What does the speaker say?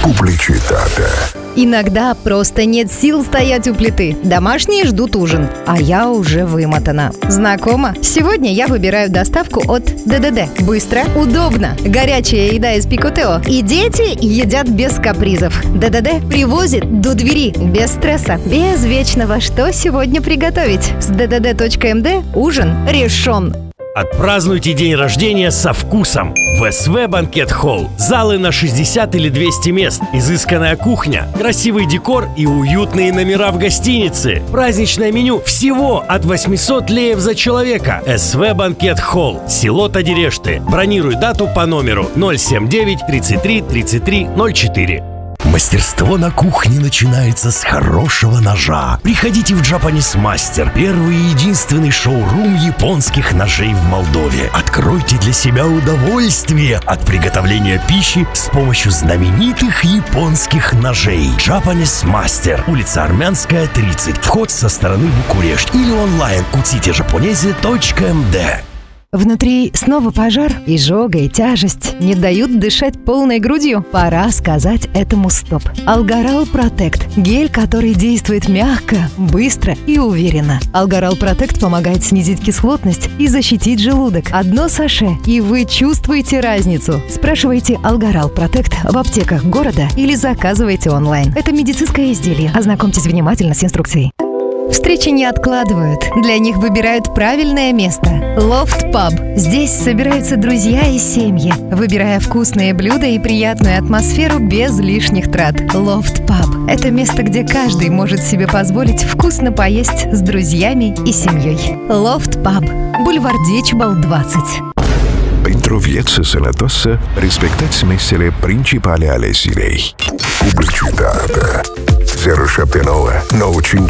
Pubblicitate. Иногда просто нет сил стоять у плиты. Домашние ждут ужин, а я уже вымотана. Знакомо? Сегодня я выбираю доставку от ДДД. Быстро, удобно. Горячая еда из Пикотео. И дети едят без капризов. ДДД привозит до двери. Без стресса, без вечного «что сегодня приготовить». С ddd.md ужин решен. Отпразднуйте день рождения со вкусом. В СВ Банкет-холл. Залы на 60 или 200 мест. Изысканная кухня, красивый декор и уютные номера в гостинице. Праздничное меню всего от 800 леев за человека. СВ Банкет-холл. Село Тадирешты. Бронируй дату по номеру 079 33 33 04. Мастерство на кухне начинается с хорошего ножа. Приходите в Japanese Master, первый и единственный шоурум японских ножей в Молдове. Откройте для себя удовольствие от приготовления пищи с помощью знаменитых японских ножей. Japanese Master, улица Армянская, 30. Вход со стороны Букурешт или онлайн kutitejaponese.md. Внутри снова пожар, изжога и тяжесть не дают дышать полной грудью. Пора сказать этому стоп. Алгарал Протект. Гель, который действует мягко, быстро и уверенно. Алгарал Протект помогает снизить кислотность и защитить желудок. Одно саше, и вы чувствуете разницу. Спрашивайте Алгарал Протект в аптеках города или заказывайте онлайн. Это медицинское изделие. Ознакомьтесь внимательно с инструкцией. Встречи не откладывают. Для них выбирают правильное место. Loft Pub. Здесь собираются друзья и семьи, выбирая вкусные блюда и приятную атмосферу без лишних трат. Loft Pub – это место, где каждый может себе позволить вкусно поесть с друзьями и семьей. Loft Pub. Бульвар Дечбал, 20. Pentru vieți sănătoasă, respectați mesele principale ale zilei. Publicitate. 079 95